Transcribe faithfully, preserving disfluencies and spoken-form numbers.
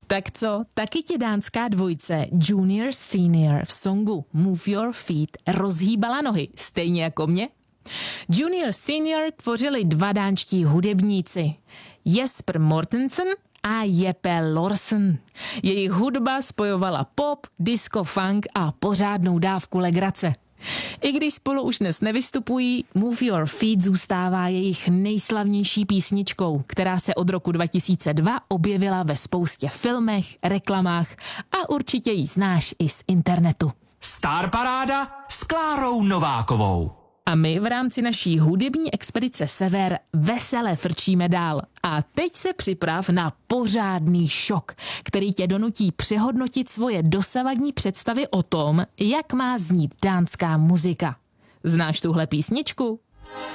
Tak co, taky ti dánská dvojce Junior Senior v songu Move Your Feet rozhýbala nohy, stejně jako mě? Junior Senior tvořili dva dánští hudebníci, Jesper Mortensen a Jeppe Lorsen. Jejich hudba spojovala pop, disco, funk a pořádnou dávku legrace. I když spolu už dnes nevystupují, Move Your Feet zůstává jejich nejslavnější písničkou, která se od roku dva tisíce dva objevila ve spoustě filmech, reklamách a určitě ji znáš i z internetu. Star Paráda s Klárou Novákovou. A my v rámci naší hudební expedice Sever vesele frčíme dál. A teď se připrav na pořádný šok, který tě donutí přehodnotit svoje dosavadní představy o tom, jak má znít dánská muzika. Znáš tuhle písničku?